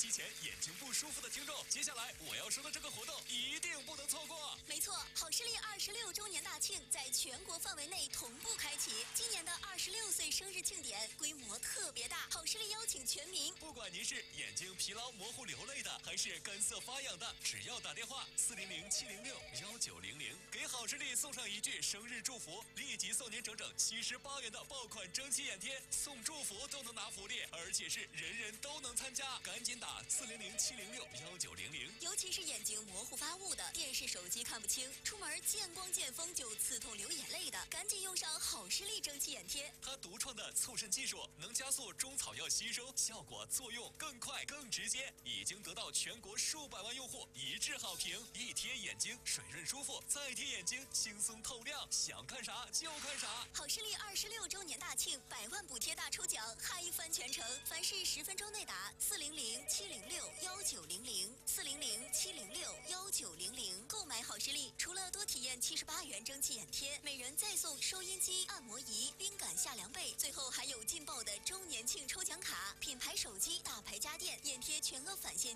期前眼睛不舒服的听众，接下来我要说的这个活动一定不能错过。 没错，好视力26周年大庆在全国范围内同步开启。今年的26岁生日庆典规模特别大，好视力邀请全民， 不管您是眼睛疲劳、模糊、流泪的，还是干涩发痒的，只要打电话400-706-1900，给好视力送上一句生日祝福，立即送您整整78元的爆款蒸汽眼贴，送祝福都能拿福利，而且是人人都能参加，赶紧打400-706-1900。 尤其是眼睛模糊发雾的，电视、手机看不清，出门见光见风就刺痛流眼泪的，赶紧用上好视力蒸汽眼贴。 它独创的促渗技术能加速中草药吸收，效果作用更快更直接，已经得到全国数百万用户一致好评。一贴眼睛水润舒服，再贴眼睛轻松透亮，想看啥就看啥。 好视力26周年大庆100万补贴大抽奖，嗨翻全城！凡是10分钟内打400-706-1900，400-706-1900，购买好视力，除了多体验78元蒸汽眼贴，每人再送收音机、按摩仪、冰感夏凉被，最后还有劲爆的周年庆抽奖卡、品牌手机、大牌家电、眼贴全额返现。